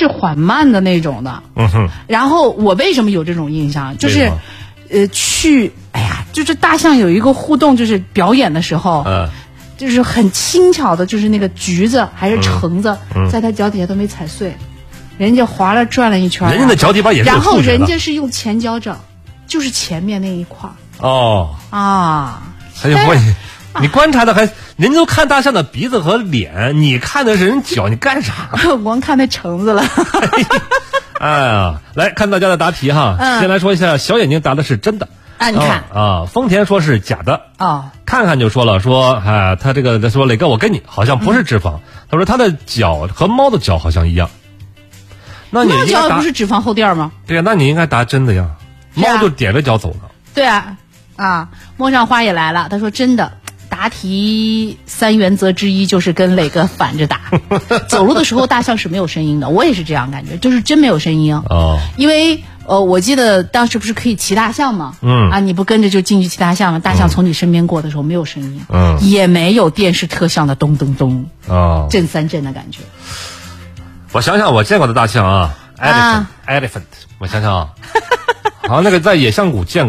是缓慢的那种的。然后我为什么有这种印象？就是，就是大象有一个互动，就是表演的时候，就是很轻巧的，就是那个橘子还是橙子，在他脚底下都没踩碎，人家滑了转了一圈， 人家的脚底板也是有触觉的， 然后人家是用前脚掌，就是前面那一块。 哎呀，你观察的人家都看大象的鼻子和脸，你看的是人脚，你干啥？ 光看那橙子了。 哎呀，来看大家的答题哈。先来说一下，小眼睛答的是真的。 你看丰田说是假的。看看就说了，他这个说磊哥，我跟你好像不是脂肪。他说他的脚和猫的脚好像一样。那你猫脚不是脂肪厚垫吗？ 对呀，那你应该答真的呀。猫就踮着脚走了。 对啊，陌上花也来了，他说真的。答题3原则之一就是跟磊哥反着打。走路的时候大象是没有声音的，我也是这样感觉，就是真没有声音。因为我记得当时不是可以骑大象吗？你不跟着就进去骑大象吗？大象从你身边过的时候没有声音，也没有电视特效的咚咚咚，震3震的感觉。 我想想我见过的大象啊，elephant， 我想想好像那个在野象谷见过。